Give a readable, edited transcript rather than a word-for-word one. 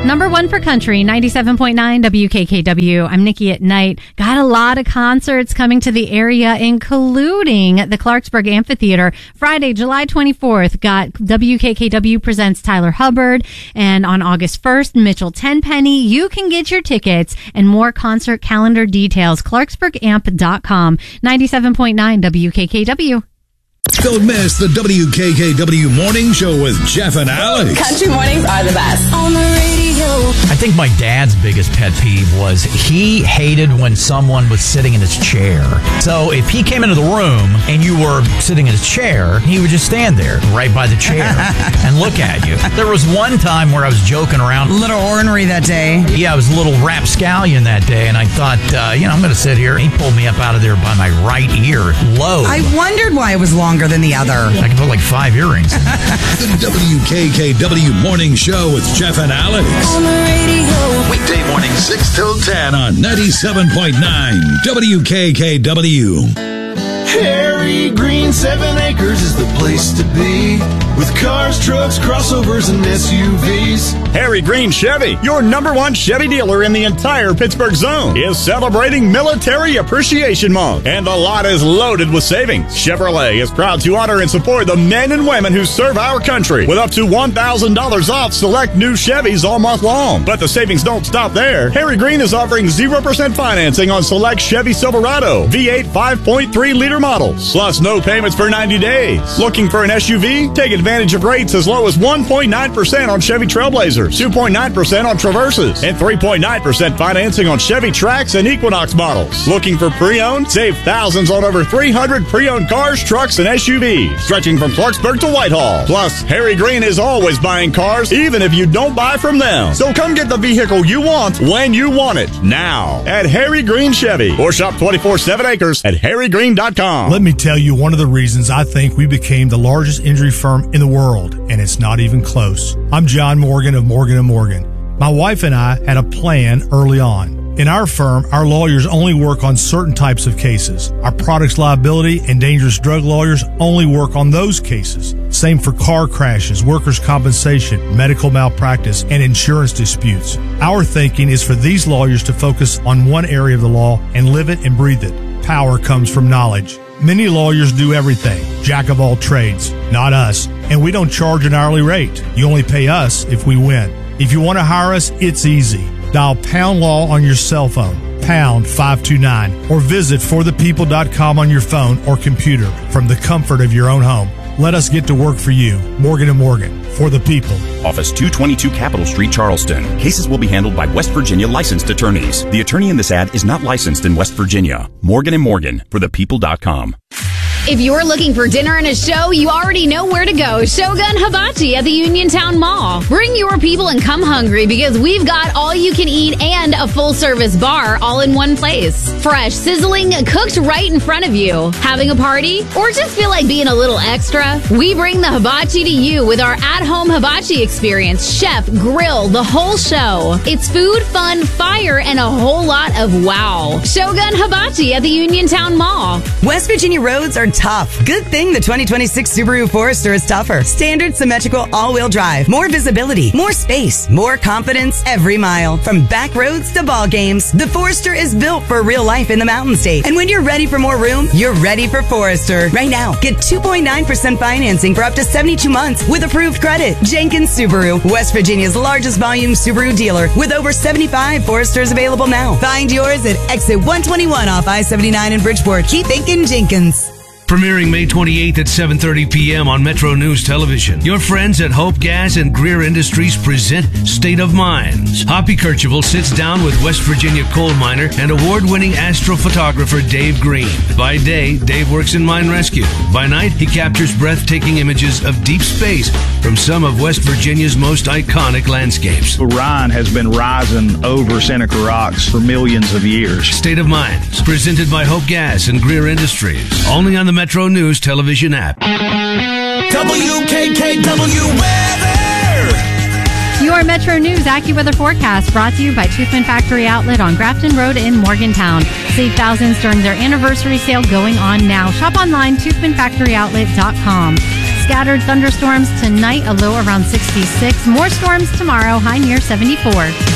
Number one for country, 97.9 WKKW. I'm Nikki at Night. Got a lot of concerts coming to the area, including the Clarksburg Amphitheater. Friday, July 24th, got WKKW presents Tyler Hubbard. And on August 1st, Mitchell Tenpenny. You can get your tickets and more concert calendar details. ClarksburgAmp.com, 97.9 WKKW. Don't miss the WKKW Morning Show with Jeff and Alex. Country mornings are the best. On the radio. I think my dad's biggest pet peeve was he hated when someone was sitting in his chair. So if he came into the room and you were sitting in his chair, he would just stand there right by the chair and look at you. There was one time where I was joking around. A little ornery that day. Yeah, I was a little rapscallion that day, and I thought, I'm going to sit here. He pulled me up out of there by my right ear, low. I wondered why it was longer than the other. I could put like 5 earrings in. The WKKW Morning Show with Jeff and Alex. On the radio. Weekday morning 6 till 10 on 97.9 WKKW. Harry Green 7 Acres is the place to be, with cars, trucks, crossovers, and SUVs. Harry Green Chevy, your number one Chevy dealer in the entire Pittsburgh zone, is celebrating Military Appreciation Month, and the lot is loaded with savings. Chevrolet is proud to honor and support the men and women who serve our country with up to $1,000 off select new Chevys all month long. But the savings don't stop there. Harry Green is offering 0% financing on select Chevy Silverado, V8 5.3-liter models, plus no payments for 90 days. Looking for an SUV? Take advantage of rates as low as 1.9% on Chevy Trailblazers, 2.9% on Traverses, and 3.9% financing on Chevy Trax and Equinox models. Looking for pre-owned? Save thousands on over 300 pre-owned cars, trucks, and SUVs, stretching from Clarksburg to Whitehall. Plus, Harry Green is always buying cars, even if you don't buy from them. So come get the vehicle you want when you want it, now, at Harry Green Chevy, or shop 24/7 Acres at harrygreen.com. Let me tell you one of the reasons I think we became the largest injury firm in the world, and it's not even close. I'm John Morgan of Morgan & Morgan. My wife and I had a plan early on. In our firm, our lawyers only work on certain types of cases. Our products liability and dangerous drug lawyers only work on those cases. Same for car crashes, workers' compensation, medical malpractice, and insurance disputes. Our thinking is for these lawyers to focus on one area of the law and live it and breathe it. Power comes from knowledge. Many lawyers do everything, jack of all trades, not us, and we don't charge an hourly rate. You only pay us if we win. If you want to hire us, it's easy. Dial Pound Law on your cell phone, pound 529, or visit forthepeople.com on your phone or computer from the comfort of your own home. Let us get to work for you. Morgan & Morgan, for the people. Office 222 Capitol Street, Charleston. Cases will be handled by West Virginia licensed attorneys. The attorney in this ad is not licensed in West Virginia. Morgan & Morgan, for thepeople.com. If you're looking for dinner and a show, you already know where to go. Shogun Hibachi at the Uniontown Mall. Bring your people and come hungry, because we've got all you can eat and a full service bar all in one place. Fresh, sizzling, cooked right in front of you. Having a party? Or just feel like being a little extra? We bring the hibachi to you with our at-home hibachi experience. Chef, grill, the whole show. It's food, fun, fire, and a whole lot of wow. Shogun Hibachi at the Uniontown Mall. West Virginia roads are tough. Good thing the 2026 Subaru Forester is tougher. Standard symmetrical all-wheel drive. More visibility. More space. More confidence every mile. From back roads to ball games, the Forester is built for real life in the Mountain State. And when you're ready for more room, you're ready for Forester. Right now, get 2.9% financing for up to 72 months with approved credit. Jenkins Subaru, West Virginia's largest volume Subaru dealer, with over 75 Foresters available now. Find yours at exit 121 off I-79 in Bridgeport. Keep thinking Jenkins. Premiering May 28th at 7:30 p.m. on Metro News Television. Your friends at Hope Gas and Greer Industries present State of Mines. Hoppy Kercheval sits down with West Virginia coal miner and award-winning astrophotographer Dave Green. By day, Dave works in mine rescue. By night, he captures breathtaking images of deep space from some of West Virginia's most iconic landscapes. Orion has been rising over Seneca Rocks for millions of years. State of Mines, presented by Hope Gas and Greer Industries. Only on the Metro News Television app. WKKW weather. Your Metro News AccuWeather forecast brought to you by Toothman Factory Outlet on Grafton Road in Morgantown. Save thousands during their anniversary sale going on now. Shop online, toothmanfactoryoutlet.com. Scattered thunderstorms tonight, a low around 66. More storms tomorrow, high near 74.